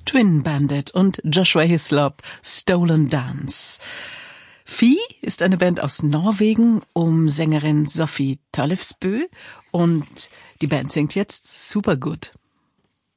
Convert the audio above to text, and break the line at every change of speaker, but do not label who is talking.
Twin Bandit und Joshua Hislop, Stolen Dance. Fi ist eine Band aus Norwegen um Sängerin Sophie Tollefsbø und die Band singt jetzt Super Good.